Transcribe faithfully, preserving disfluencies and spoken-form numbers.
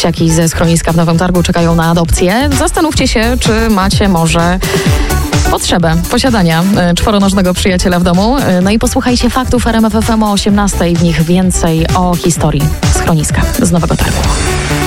Dzieciaki ze schroniska w Nowym Targu czekają na adopcję. Zastanówcie się, czy macie może potrzebę posiadania czworonożnego przyjaciela w domu. No i posłuchajcie faktów R M F F M o osiemnastej. W nich więcej o historii schroniska z Nowego Targu.